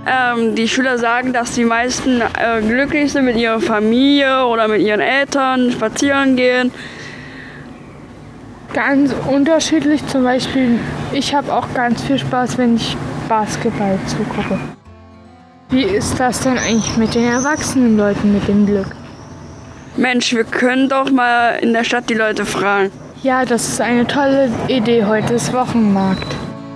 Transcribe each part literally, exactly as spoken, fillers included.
Ähm, die Schüler sagen, dass die meisten äh, glücklich sind mit ihrer Familie oder mit ihren Eltern, spazieren gehen. Ganz unterschiedlich. Zum Beispiel, ich habe auch ganz viel Spaß, wenn ich Basketball zugucke. Wie ist das denn eigentlich mit den erwachsenen Leuten mit dem Glück? Mensch, wir können doch mal in der Stadt die Leute fragen. Ja, das ist eine tolle Idee. Heute ist Wochenmarkt.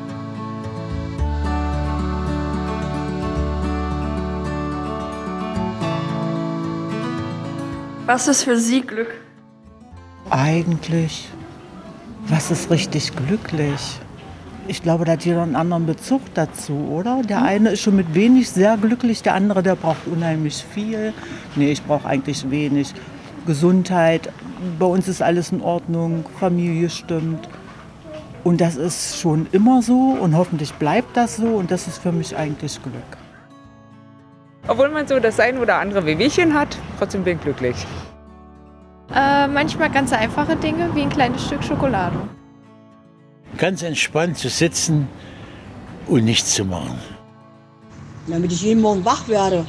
Was ist für Sie Glück? Eigentlich, was ist richtig glücklich? Ich glaube, da hat jeder einen anderen Bezug dazu, oder? Der eine ist schon mit wenig sehr glücklich, der andere, der braucht unheimlich viel. Nee, ich brauche eigentlich wenig. Gesundheit, bei uns ist alles in Ordnung, Familie stimmt. Und das ist schon immer so und hoffentlich bleibt das so und das ist für mich eigentlich Glück. Obwohl man so das ein oder andere Wehwehchen hat, trotzdem bin ich glücklich. Äh, manchmal ganz einfache Dinge, wie ein kleines Stück Schokolade. Ganz entspannt zu sitzen und nichts zu machen. Damit ich jeden Morgen wach werde.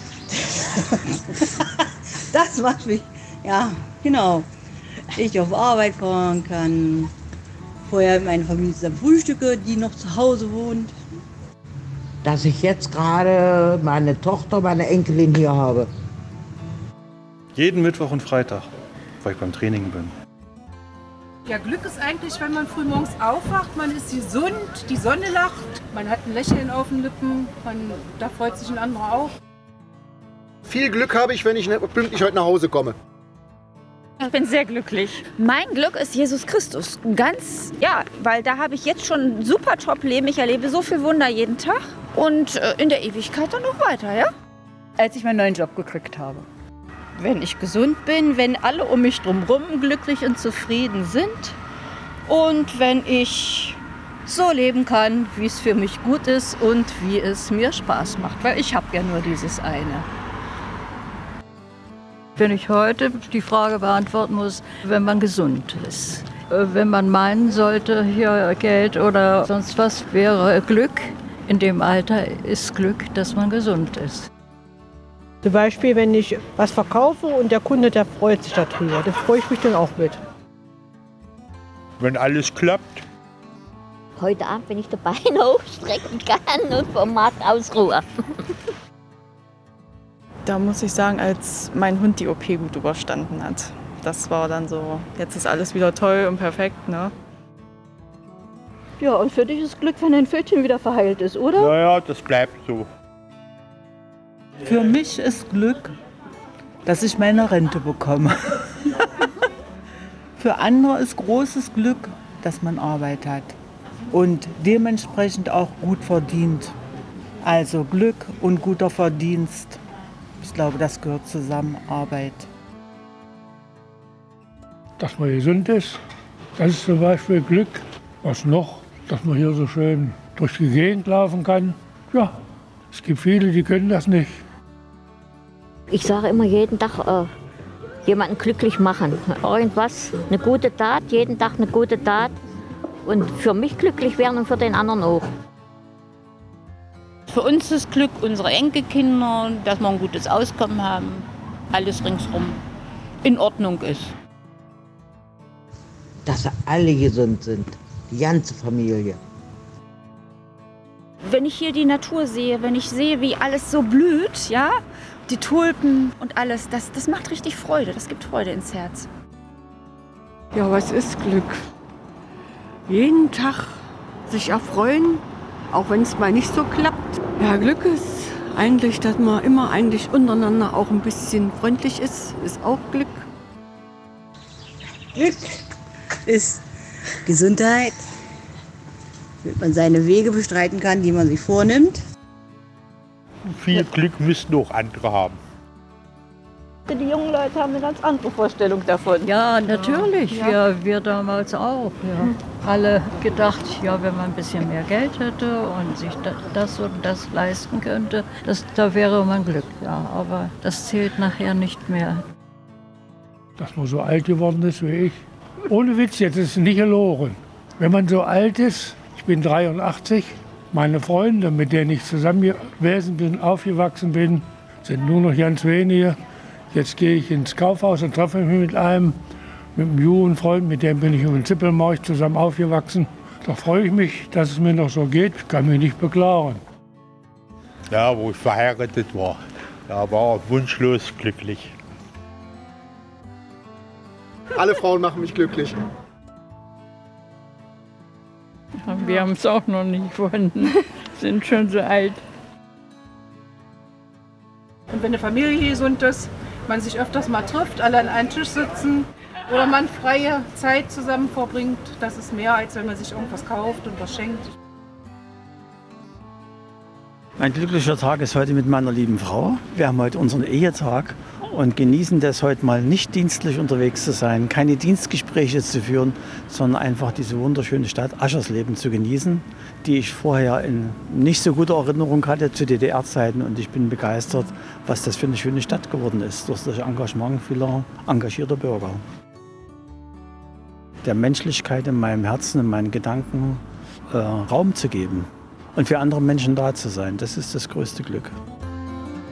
Das macht mich, ja, genau. Ich auf Arbeit fahren kann. Vorher mit meiner Familie zusammen frühstücke, die noch zu Hause wohnt. Dass ich jetzt gerade meine Tochter, meine Enkelin hier habe. Jeden Mittwoch und Freitag, weil ich beim Training bin. Ja, Glück ist eigentlich, wenn man früh morgens aufwacht, man ist gesund, die Sonne lacht, man hat ein Lächeln auf den Lippen, man, da freut sich ein anderer auch. Viel Glück habe ich, wenn ich pünktlich heute nach Hause komme. Ich bin sehr glücklich. Mein Glück ist Jesus Christus. Ganz, ja, weil da habe ich jetzt schon ein super Top-Leben. Ich erlebe so viel Wunder jeden Tag und äh, in der Ewigkeit dann noch weiter, ja? Als ich meinen neuen Job gekriegt habe. Wenn ich gesund bin, wenn alle um mich drumherum glücklich und zufrieden sind und wenn ich so leben kann, wie es für mich gut ist und wie es mir Spaß macht, weil ich habe ja nur dieses eine. Wenn ich heute die Frage beantworten muss, wenn man gesund ist. Wenn man meinen sollte, hier Geld oder sonst was wäre Glück, in dem Alter ist Glück, dass man gesund ist. Zum Beispiel, wenn ich was verkaufe und der Kunde, der freut sich darüber, da freue ich mich dann auch mit. Wenn alles klappt. Heute Abend, wenn ich die Beine hochstrecken kann und vom Markt ausruhe. Da muss ich sagen, als mein Hund die O P gut überstanden hat. Das war dann so, jetzt ist alles wieder toll und perfekt, ne? Ja, und für dich ist Glück, wenn dein Pfötchen wieder verheilt ist, oder? Ja, ja, das bleibt so. Für mich ist Glück, dass ich meine Rente bekomme. Für andere ist großes Glück, dass man Arbeit hat und dementsprechend auch gut verdient. Also Glück und guter Verdienst. Ich glaube, das gehört zusammen, Arbeit. Dass man gesund ist, das ist zum Beispiel Glück. Was noch? Dass man hier so schön durch die Gegend laufen kann. Ja, es gibt viele, die können das nicht. Ich sage immer jeden Tag äh, jemanden glücklich machen. Irgendwas, eine gute Tat, jeden Tag eine gute Tat. Und für mich glücklich werden und für den anderen auch. Für uns ist Glück unsere Enkelkinder, dass wir ein gutes Auskommen haben, alles ringsherum in Ordnung ist. Dass alle gesund sind, die ganze Familie. Wenn ich hier die Natur sehe, wenn ich sehe, wie alles so blüht, ja, die Tulpen und alles, das, das macht richtig Freude, das gibt Freude ins Herz. Ja, was ist Glück? Jeden Tag sich erfreuen, auch wenn es mal nicht so klappt. Ja, Glück ist eigentlich, dass man immer eigentlich untereinander auch ein bisschen freundlich ist, ist auch Glück. Glück ist Gesundheit, damit man seine Wege bestreiten kann, die man sich vornimmt. Viel Glück müssten auch andere haben. Die jungen Leute haben eine ganz andere Vorstellung davon. Ja, natürlich. Ja. Wir, wir damals auch. Ja. Mhm. Alle gedacht, ja, wenn man ein bisschen mehr Geld hätte und sich das und das leisten könnte, das, da wäre man Glück. Ja, aber das zählt nachher nicht mehr. Dass man so alt geworden ist wie ich. Ohne Witz, jetzt ist es nicht gelogen. Wenn man so alt ist, ich bin dreiundachtzig, Meine Freunde, mit denen ich zusammen gewesen bin, aufgewachsen bin, sind nur noch ganz wenige. Jetzt gehe ich ins Kaufhaus und treffe mich mit einem, mit einem Jugendfreund, mit dem bin ich um den Zippelmarkt zusammen aufgewachsen. Da freue ich mich, dass es mir noch so geht. Ich kann mich nicht beklagen. Ja, wo ich verheiratet war, da war ich wunschlos glücklich. Alle Frauen machen mich glücklich. Wir haben es auch noch nicht gefunden, sind schon so alt. Und wenn eine Familie gesund ist, man sich öfters mal trifft, alle an einen Tisch sitzen oder man freie Zeit zusammen verbringt, das ist mehr, als wenn man sich irgendwas kauft und was schenkt. Mein glücklicher Tag ist heute mit meiner lieben Frau. Wir haben heute unseren Ehetag und genießen das heute mal nicht dienstlich unterwegs zu sein, keine Dienstgespräche zu führen, sondern einfach diese wunderschöne Stadt Aschersleben zu genießen, die ich vorher in nicht so guter Erinnerung hatte zu D D R-Zeiten. Und ich bin begeistert, was das für eine schöne Stadt geworden ist, durch das Engagement vieler engagierter Bürger. Der Menschlichkeit in meinem Herzen, in meinen Gedanken äh, Raum zu geben und für andere Menschen da zu sein, das ist das größte Glück.